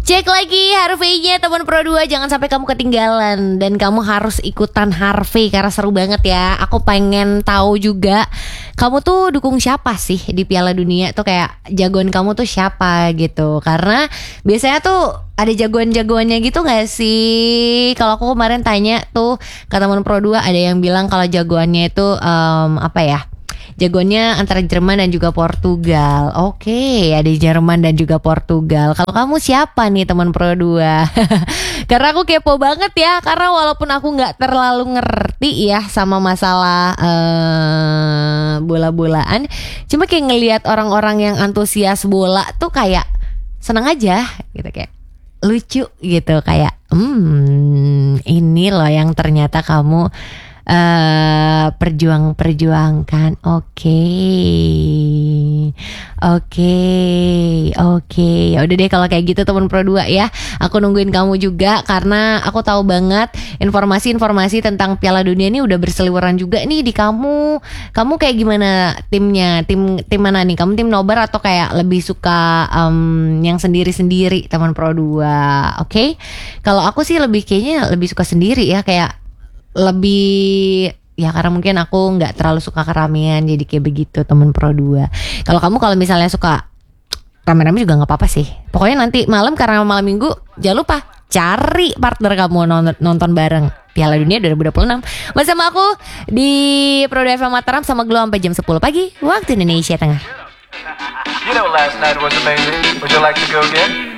Cek lagi Harvey-nya teman Pro 2. Jangan sampai kamu ketinggalan. Dan kamu harus ikutan Harvey karena seru banget ya. Aku pengen tahu juga kamu tuh dukung siapa sih di Piala Dunia. Tuh kayak jagoan kamu tuh siapa gitu. Karena biasanya tuh ada jagoan-jagoannya gitu gak sih? Kalau aku kemarin tanya tuh ke teman Pro 2, ada yang bilang kalau jagoannya itu apa ya, jagoannya antara Jerman dan juga Portugal. Oke, ada Jerman dan juga Portugal. Kalau kamu siapa nih teman Pro 2? Karena aku kepo banget ya. Karena walaupun aku gak terlalu ngerti ya sama masalah bola-bolaan, cuma kayak ngelihat orang-orang yang antusias bola tuh kayak seneng aja gitu, kayak lucu gitu, kayak ini loh yang ternyata kamu perjuangkan. Oke. Ya udah deh kalau kayak gitu teman Pro 2 ya. Aku nungguin kamu juga karena aku tahu banget informasi-informasi tentang Piala Dunia ini udah berseliweran juga nih di kamu. Kamu kayak gimana timnya? Tim mana nih? Kamu tim nobar atau kayak lebih suka yang sendiri-sendiri teman Pro 2? Oke. Kalau aku sih kayaknya lebih suka sendiri ya, kayak lebih ya, karena mungkin aku nggak terlalu suka keramaian, jadi kayak begitu temen Pro 2. Kalau kamu kalau misalnya suka rame-rame juga nggak apa-apa sih. Pokoknya nanti malam, karena malam minggu, jangan lupa cari partner kamu nonton bareng Piala Dunia 2026 bersama aku di Pro 2 FM Mataram sama Glow sampai jam 10 pagi waktu Indonesia Tengah. You know last night was amazing. Would you like to go again?